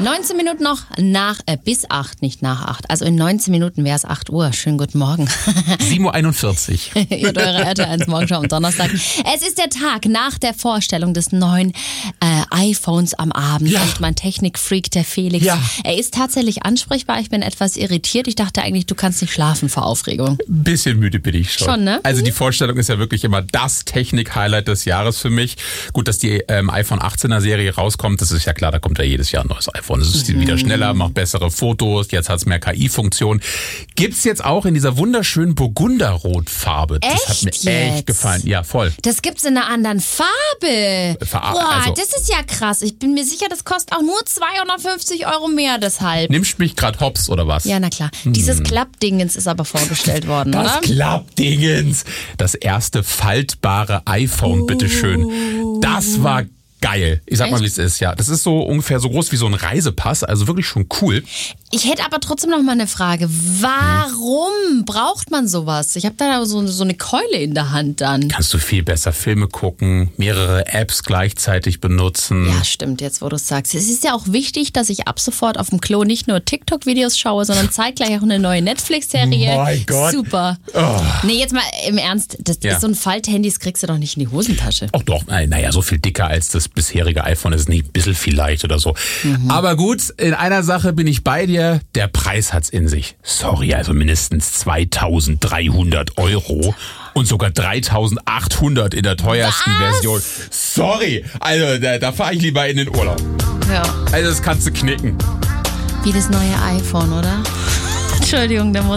19 Minuten noch bis 8, nicht nach 8. Also in 19 Minuten wäre es 8 Uhr. Schönen guten Morgen. 7.41 Uhr. Ihr hört eure RTL 1 Morgenschau am Donnerstag. Es ist der Tag nach der Vorstellung des neuen iPhones am Abend. Ja. Und mein Technikfreak, der Felix, er ist tatsächlich ansprechbar. Ich bin etwas irritiert. Ich dachte eigentlich, du kannst nicht schlafen vor Aufregung. Ein bisschen müde bin ich schon. Schon, ne? Also die Vorstellung ist ja wirklich immer das Technik-Highlight des Jahres für mich. Gut, dass die iPhone 18er Serie rauskommt, das ist ja klar, da kommt ja jedes Jahr ein neues iPhone. Es ist wieder schneller, macht bessere Fotos, jetzt hat es mehr KI-Funktion. Gibt's jetzt auch in dieser wunderschönen Burgunderrotfarbe. Das hat mir echt gefallen. Ja, voll. Das gibt's in einer anderen Farbe. Boah, das ist ja krass. Ich bin mir sicher, das kostet auch nur 250 € mehr deshalb. Nimmst mich gerade hops oder was? Ja, na klar. Dieses Klappdingens ist aber vorgestellt worden, das oder? Das Klappdingens. Das erste faltbare iPhone, bitteschön. Das war geil. Ich sag mal, wie es ist, ja. Das ist so ungefähr so groß wie so ein Reisepass, also wirklich schon cool. Ich hätte aber trotzdem noch mal eine Frage. Warum braucht man sowas? Ich habe da so eine Keule in der Hand dann. Kannst du viel besser Filme gucken, mehrere Apps gleichzeitig benutzen. Ja, stimmt, jetzt wo du es sagst. Es ist ja auch wichtig, dass ich ab sofort auf dem Klo nicht nur TikTok-Videos schaue, sondern zeitgleich auch eine neue Netflix-Serie. Mein Gott. Super. Oh. Nee, jetzt mal im Ernst. Das ist so ein Falthandy, das kriegst du doch nicht in die Hosentasche. Ach doch, naja, so viel dicker als das bisherige iPhone ist nicht, ein bisschen vielleicht oder so. Aber gut, in einer Sache bin ich bei dir. Der Preis hat's in sich. Sorry, also mindestens 2.300 € und sogar 3.800 in der teuersten Version. Sorry, also da fahre ich lieber in den Urlaub. Ja. Also das kannst du knicken. Wie das neue iPhone, oder? Entschuldigung, der muss